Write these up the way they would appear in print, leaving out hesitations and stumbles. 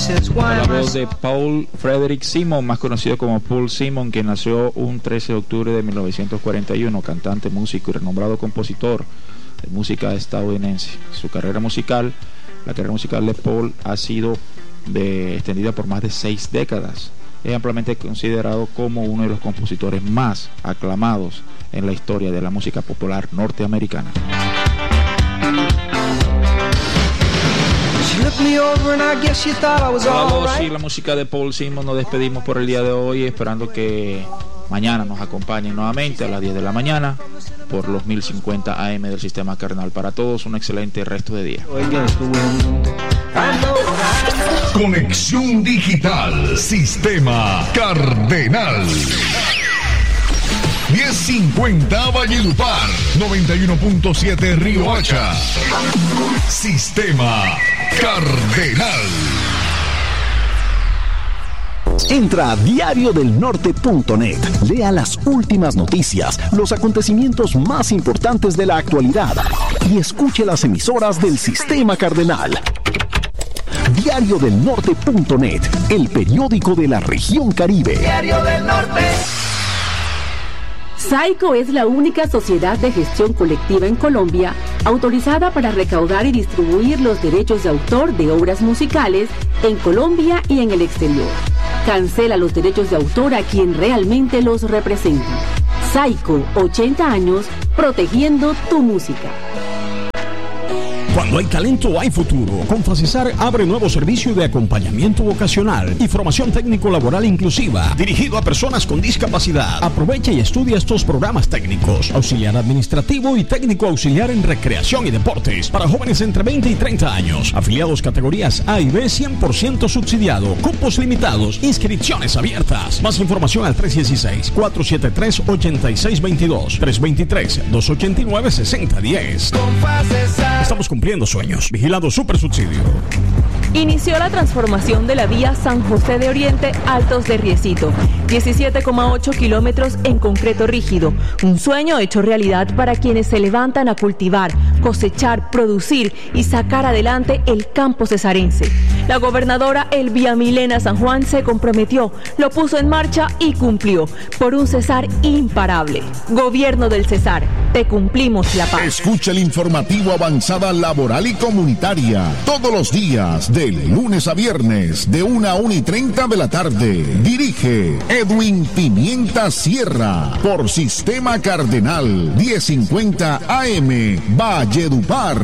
La voz de Paul Frederick Simon, más conocido como Paul Simon, que nació un 13 de octubre de 1941, cantante, músico y renombrado compositor de música estadounidense. La carrera musical de Paul ha sido extendida por más de 6 décadas. Es ampliamente considerado como uno de los compositores más aclamados en la historia de la música popular norteamericana. La voz y la música de Paul Simon, nos despedimos por el día de hoy, esperando que mañana nos acompañen nuevamente a las 10 de la mañana por los 1050 AM del Sistema Cardenal. Para todos, un excelente resto de día. Conexión Digital, Sistema Cardenal. 1050 Valledupar, 91.7 Río Hacha. Sistema Cardenal. Entra a diariodelnorte.net, lea las últimas noticias, los acontecimientos más importantes de la actualidad y escuche las emisoras del Sistema Cardenal. Diariodelnorte.net, el periódico de la región Caribe. Diario del Norte. SAICO es la única sociedad de gestión colectiva en Colombia autorizada para recaudar y distribuir los derechos de autor de obras musicales en Colombia y en el exterior. Cancela los derechos de autor a quien realmente los representa. SAICO, 80 años, protegiendo tu música. Cuando hay talento, hay futuro. Con Facesar abre nuevo servicio de acompañamiento vocacional y formación técnico-laboral inclusiva, dirigido a personas con discapacidad. Aprovecha y estudia estos programas técnicos: auxiliar administrativo y técnico auxiliar en recreación y deportes para jóvenes entre 20 y 30 años. Afiliados categorías A y B, 100% subsidiado. Cupos limitados. Inscripciones abiertas. Más información al 316-473-8622. 323-289-6010. Estamos cumpliendo sueños. Vigilado Super Subsidio. Inició la transformación de la vía San José de Oriente Altos de Riecito. 17,8 kilómetros en concreto rígido. Un sueño hecho realidad para quienes se levantan a cultivar, cosechar, producir y sacar adelante el campo cesarense. La gobernadora Elvia Milena San Juan se comprometió, lo puso en marcha y cumplió. Por un Cesar imparable. Gobierno del Cesar. Te cumplimos la paz. Escucha el informativo Avanzada Laboral y Comunitaria todos los días, de lunes a viernes, de 1 a 1:30 de la tarde. Dirige Edwin Pimienta Sierra, por Sistema Cardenal, 1050 AM, Valledupar.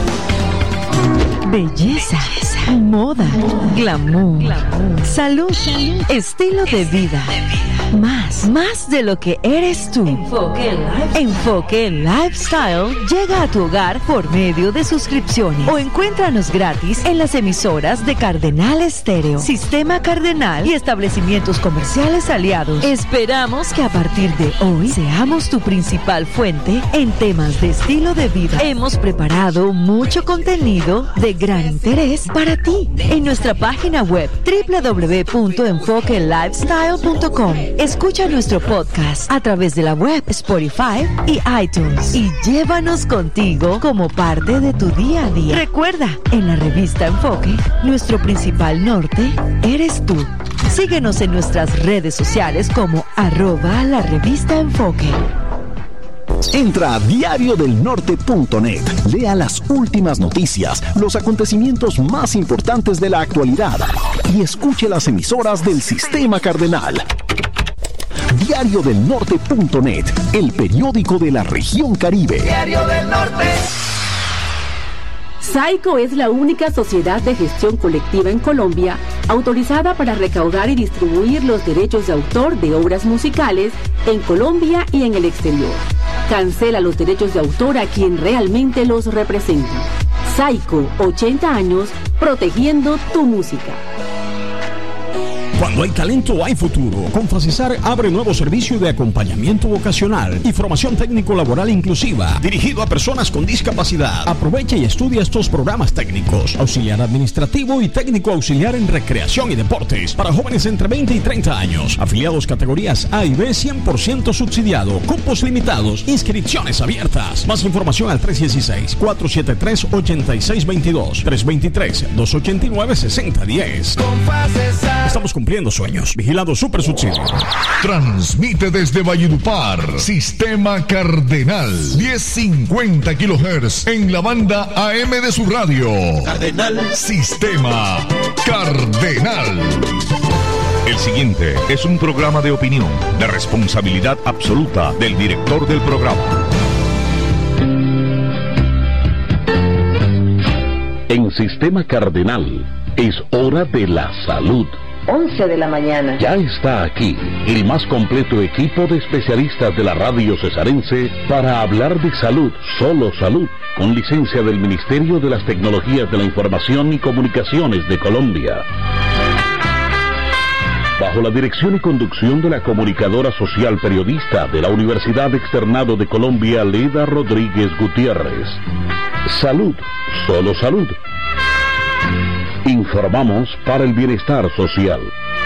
Belleza, moda, glamour, salud, estilo de vida. Más de lo que eres tú. Enfoque Lifestyle llega a tu hogar por medio de suscripciones o encuéntranos gratis en las emisoras de Cardenal Estéreo, Sistema Cardenal y establecimientos comerciales aliados. Esperamos que a partir de hoy seamos tu principal fuente en temas de estilo de vida. Hemos preparado mucho contenido de gran interés para ti en nuestra página web www.enfoquelifestyle.com. Escucha nuestro podcast a través de la web, Spotify y iTunes y llévanos contigo como parte de tu día a día. Recuerda, en la revista Enfoque, nuestro principal norte eres tú. Síguenos en nuestras redes sociales como @la revista Enfoque. Entra a diariodelnorte.net, lea las últimas noticias, los acontecimientos más importantes de la actualidad y escuche las emisoras del Sistema Cardenal. Diariodelnorte.net, el periódico de la región Caribe. Diario del Norte. SAICO es la única sociedad de gestión colectiva en Colombia autorizada para recaudar y distribuir los derechos de autor de obras musicales en Colombia y en el exterior. Cancela los derechos de autor a quien realmente los representa. SAICO, 80 años, protegiendo tu música. Cuando hay talento, hay futuro. Confacesar abre nuevo servicio de acompañamiento vocacional y formación técnico-laboral inclusiva, dirigido a personas con discapacidad. Aprovecha y estudia estos programas técnicos: auxiliar administrativo y técnico auxiliar en recreación y deportes para jóvenes entre 20 y 30 años. Afiliados categorías A y B, 100% subsidiado. Cupos limitados. Inscripciones abiertas. Más información al 316-473-8622. 323-289-6010. Estamos cumpliendo sueños. Vigilado Super Subsidio. Transmite desde Valledupar Sistema Cardenal 1050 kHz en la banda AM de su radio. Cardenal. Sistema Cardenal. El siguiente es un programa de opinión, de responsabilidad absoluta del director del programa. En Sistema Cardenal es hora de la salud. 11 de la mañana. Ya está aquí el más completo equipo de especialistas de la radio cesarense para hablar de salud, solo salud, con licencia del Ministerio de las Tecnologías de la Información y Comunicaciones de Colombia. Bajo la dirección y conducción de la comunicadora social periodista de la Universidad Externado de Colombia, Leda Rodríguez Gutiérrez. Salud, solo salud. Informamos para el bienestar social.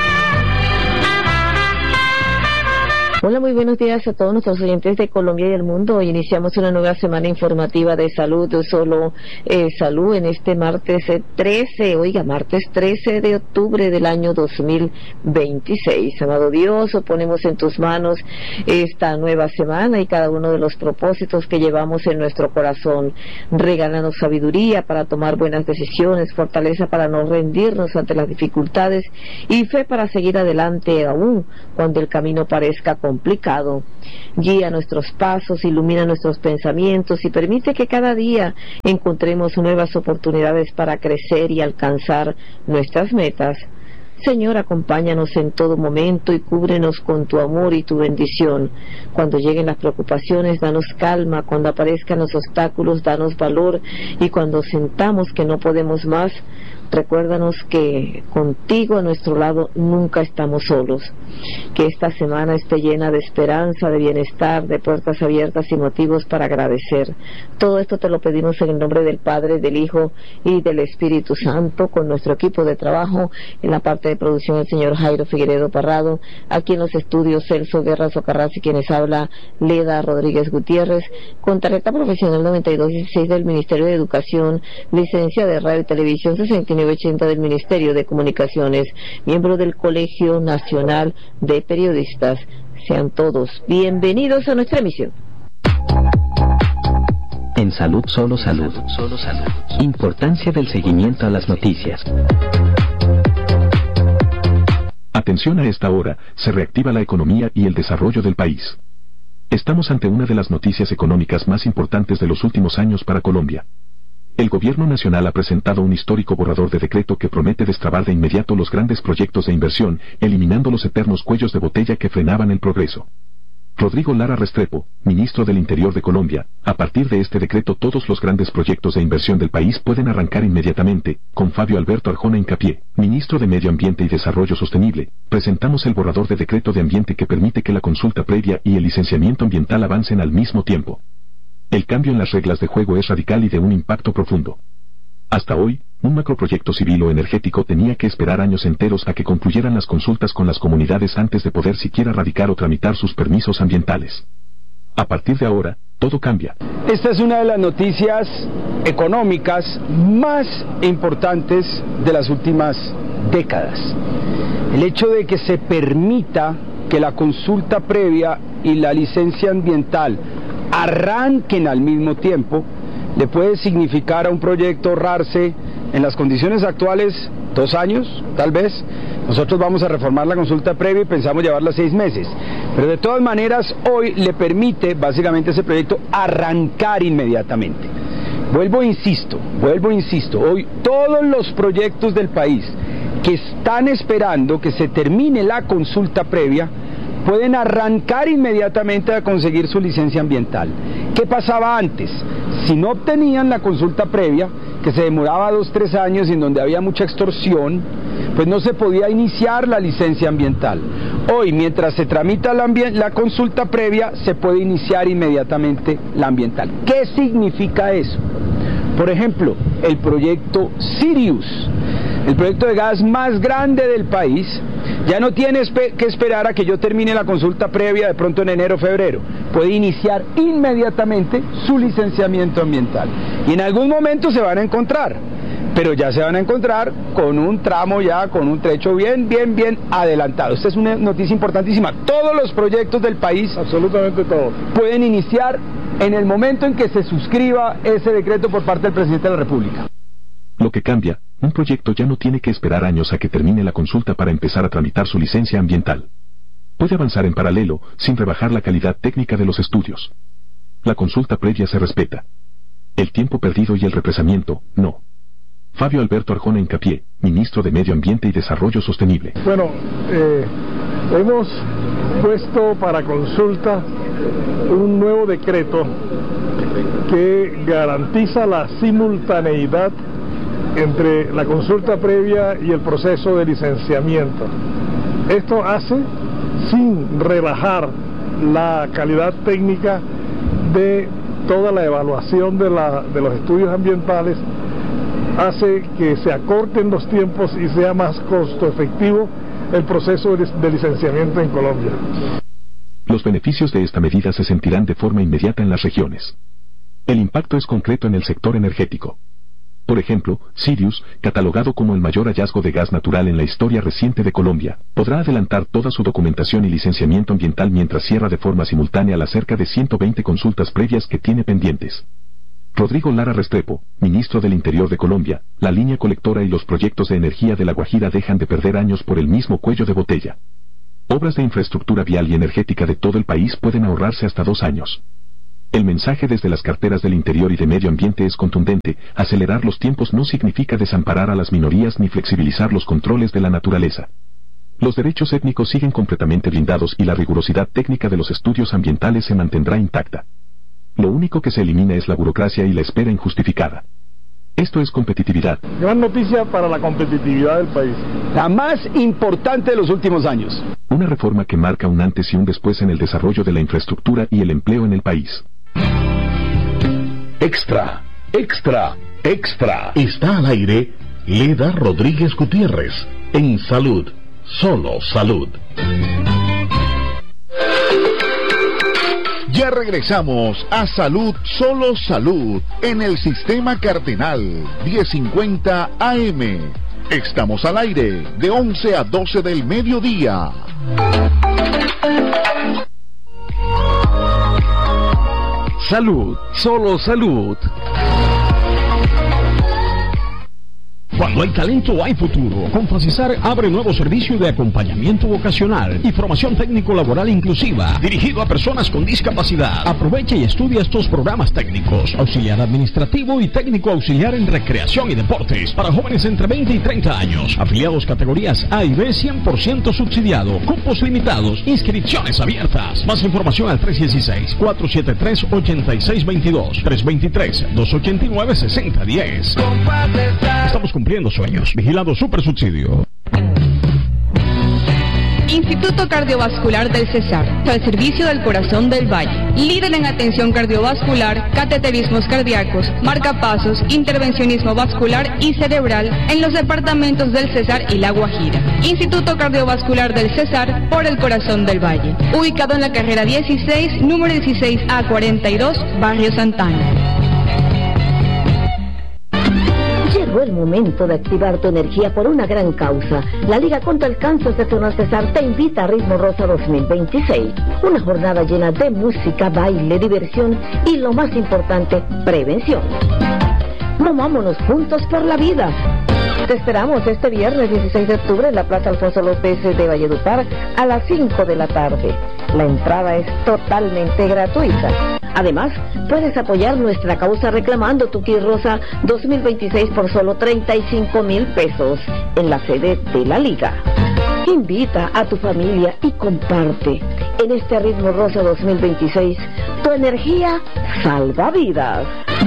Hola, muy buenos días a todos nuestros oyentes de Colombia y el mundo. Hoy iniciamos una nueva semana informativa de salud, solo salud, en este martes 13 de octubre del año 2026. Amado Dios, ponemos en tus manos esta nueva semana y cada uno de los propósitos que llevamos en nuestro corazón. Regálanos sabiduría para tomar buenas decisiones, fortaleza para no rendirnos ante las dificultades y fe para seguir adelante aún cuando el camino parezca complicado. Guía nuestros pasos, ilumina nuestros pensamientos y permite que cada día encontremos nuevas oportunidades para crecer y alcanzar nuestras metas. Señor, acompáñanos en todo momento y cúbrenos con tu amor y tu bendición. Cuando lleguen las preocupaciones, danos calma. Cuando aparezcan los obstáculos, danos valor. Y cuando sintamos que no podemos más, recuérdanos que contigo a nuestro lado nunca estamos solos. Que esta semana esté llena de esperanza, de bienestar, de puertas abiertas y motivos para agradecer. Todo esto te lo pedimos en el nombre del Padre, del Hijo y del Espíritu Santo, con nuestro equipo de trabajo en la parte de producción, el señor Jairo Figueredo Parrado, aquí en los estudios Celso Guerra Socarrás y quienes habla Leda Rodríguez Gutiérrez, con tarjeta profesional 9216 del Ministerio de Educación, licencia de Radio y Televisión 6980 del Ministerio de Comunicaciones, miembro del Colegio Nacional de Periodistas. Sean todos bienvenidos a nuestra emisión. En Salud, solo salud. Importancia del seguimiento a las noticias. Atención, a esta hora, se reactiva la economía y el desarrollo del país. Estamos ante una de las noticias económicas más importantes de los últimos años para Colombia. El Gobierno Nacional ha presentado un histórico borrador de decreto que promete destrabar de inmediato los grandes proyectos de inversión, eliminando los eternos cuellos de botella que frenaban el progreso. Rodrigo Lara Restrepo, ministro del Interior de Colombia: a partir de este decreto todos los grandes proyectos de inversión del país pueden arrancar inmediatamente. Con Fabio Alberto Arjona Hincapié, ministro de Medio Ambiente y Desarrollo Sostenible, presentamos el borrador de decreto de ambiente que permite que la consulta previa y el licenciamiento ambiental avancen al mismo tiempo. El cambio en las reglas de juego es radical y de un impacto profundo. Hasta hoy, un macroproyecto civil o energético tenía que esperar años enteros a que concluyeran las consultas con las comunidades antes de poder siquiera radicar o tramitar sus permisos ambientales. A partir de ahora, todo cambia. Esta es una de las noticias económicas más importantes de las últimas décadas. El hecho de que se permita que la consulta previa y la licencia ambiental arranquen al mismo tiempo le puede significar a un proyecto ahorrarse en las condiciones actuales 2 años, tal vez. Nosotros vamos a reformar la consulta previa y pensamos llevarla 6 meses. Pero de todas maneras, hoy le permite básicamente ese proyecto arrancar inmediatamente. Vuelvo e insisto, hoy todos los proyectos del país que están esperando que se termine la consulta previa pueden arrancar inmediatamente a conseguir su licencia ambiental. ¿Qué pasaba antes? Si no obtenían la consulta previa, que se demoraba 2-3 años y en donde había mucha extorsión, pues no se podía iniciar la licencia ambiental. Hoy, mientras se tramita la consulta previa, se puede iniciar inmediatamente la ambiental. ¿Qué significa eso? Por ejemplo, el proyecto Sirius, el proyecto de gas más grande del país, ya no tiene que esperar a que yo termine la consulta previa de pronto en enero o febrero. Puede iniciar inmediatamente su licenciamiento ambiental. Y en algún momento se van a encontrar, pero ya se van a encontrar con un tramo ya, con un trecho bien adelantado. Esta es una noticia importantísima. Todos los proyectos del país, absolutamente todos, pueden iniciar en el momento en que se suscriba ese decreto por parte del presidente de la República. Lo que cambia, un proyecto ya no tiene que esperar años a que termine la consulta para empezar a tramitar su licencia ambiental. Puede avanzar en paralelo, sin rebajar la calidad técnica de los estudios. La consulta previa se respeta. El tiempo perdido y el represamiento, no. Fabio Alberto Arjona Hincapié, Ministro de Medio Ambiente y Desarrollo Sostenible. Bueno, hemos puesto para consulta un nuevo decreto que garantiza la simultaneidad entre la consulta previa y el proceso de licenciamiento. Esto hace, sin rebajar la calidad técnica de toda la evaluación de los estudios ambientales, hace que se acorten los tiempos y sea más costo efectivo el proceso de licenciamiento en Colombia. Los beneficios de esta medida se sentirán de forma inmediata en las regiones. El impacto es concreto en el sector energético. Por ejemplo, Sirius, catalogado como el mayor hallazgo de gas natural en la historia reciente de Colombia, podrá adelantar toda su documentación y licenciamiento ambiental mientras cierra de forma simultánea las cerca de 120 consultas previas que tiene pendientes. Rodrigo Lara Restrepo, ministro del Interior de Colombia, la línea colectora y los proyectos de energía de La Guajira dejan de perder años por el mismo cuello de botella. Obras de infraestructura vial y energética de todo el país pueden ahorrarse hasta 2 años. El mensaje desde las carteras del Interior y de Medio Ambiente es contundente: acelerar los tiempos no significa desamparar a las minorías ni flexibilizar los controles de la naturaleza. Los derechos étnicos siguen completamente blindados y la rigurosidad técnica de los estudios ambientales se mantendrá intacta. Lo único que se elimina es la burocracia y la espera injustificada. Esto es competitividad. Gran noticia para la competitividad del país. La más importante de los últimos años. Una reforma que marca un antes y un después en el desarrollo de la infraestructura y el empleo en el país. Extra, extra, extra. Está al aire Leda Rodríguez Gutiérrez en Salud, solo salud. Ya regresamos a Salud, solo salud, en el Sistema Cardenal 1050 AM. Estamos al aire de 11 a 12 del mediodía. Salud, solo salud. Cuando hay talento, hay futuro. Con Facisar abre nuevo servicio de acompañamiento vocacional y formación técnico-laboral inclusiva, dirigido a personas con discapacidad. Aprovecha y estudia estos programas técnicos: auxiliar administrativo y técnico auxiliar en recreación y deportes, para jóvenes entre 20 y 30 años. Afiliados categorías A y B, 100% subsidiado. Cupos limitados. Inscripciones abiertas. Más información al 316-473-8622. 323-289-6010. Estamos cumpliendo sueños. Vigilando Supersubsidio. Instituto Cardiovascular del Cesar, al servicio del corazón del Valle. Líder en atención cardiovascular, cateterismos cardíacos, marcapasos, intervencionismo vascular y cerebral en los departamentos del Cesar y La Guajira. Instituto Cardiovascular del Cesar, por el corazón del Valle. Ubicado en la carrera 16, número 16A42, Barrio Santana. Llegó el momento de activar tu energía por una gran causa. La Liga contra el Cáncer de Zona Cesar te invita a Ritmo Rosa 2026. Una jornada llena de música, baile, diversión y, lo más importante, prevención. Movámonos juntos por la vida. Te esperamos este viernes 16 de octubre en la Plaza Alfonso López de Valledupar a las 5 de la tarde. La entrada es totalmente gratuita. Además, puedes apoyar nuestra causa reclamando tu kit rosa 2026 por solo 35,000 pesos en la sede de la Liga. Invita a tu familia y comparte. En este Ritmo Rosa 2026 Tu energía salva vidas.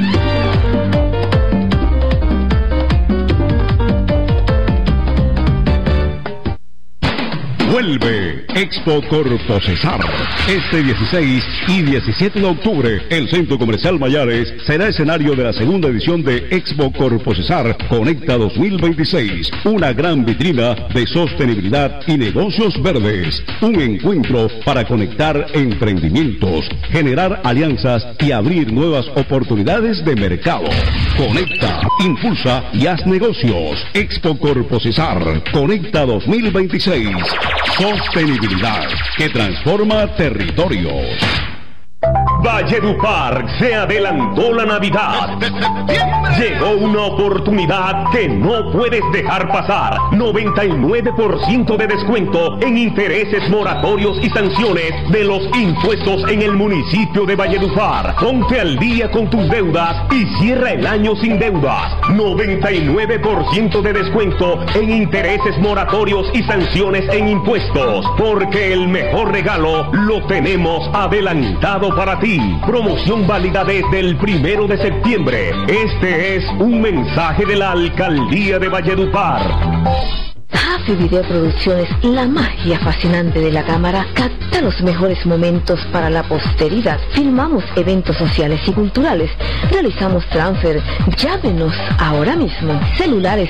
Vuelve Expo Corpo Cesar. Este 16 y 17 de octubre, el Centro Comercial Mayares será escenario de la segunda edición de Expo Corpo Cesar Conecta 2026, una gran vitrina de sostenibilidad y negocios verdes. Un encuentro para conectar emprendimientos, generar alianzas y abrir nuevas oportunidades de mercado. Conecta, impulsa y haz negocios. Expo Corpo Cesar Conecta 2026. Sostenibilidad que transforma territorios. Valledupar se adelantó la Navidad. Llegó una oportunidad que no puedes dejar pasar. 99% de descuento en intereses moratorios y sanciones de los impuestos en el municipio de Valledupar. Ponte al día con tus deudas y cierra el año sin deudas. 99% de descuento en intereses moratorios y sanciones en impuestos. Porque el mejor regalo lo tenemos adelantado para ti. Promoción válida desde el 1 de septiembre. Este es un mensaje de la Alcaldía de Valledupar. Happy Video Producciones, la magia fascinante de la cámara, capta los mejores momentos para la posteridad. Filmamos eventos sociales y culturales. Realizamos transfer. Llámenos ahora mismo. Celulares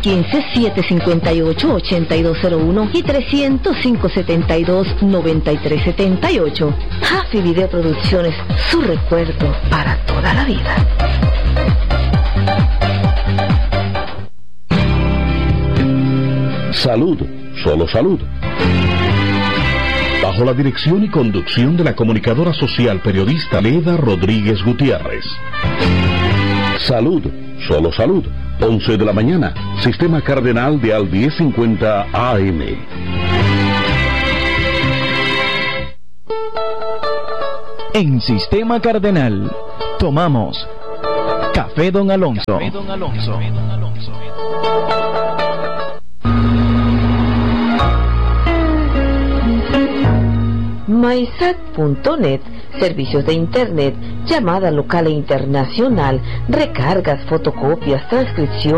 315-758-8201 y 300-572-9378. Happy Video Producciones, su recuerdo para toda la vida. Salud, solo salud. Bajo la dirección y conducción de la comunicadora social periodista Leda Rodríguez Gutiérrez. Salud, solo salud. 11 de la mañana, Sistema Cardenal de al 1050 AM. En Sistema Cardenal, tomamos Café Don Alonso. Café Don Alonso. MySat.net, servicios de internet, llamada local e internacional, recargas, fotocopias, transcripción.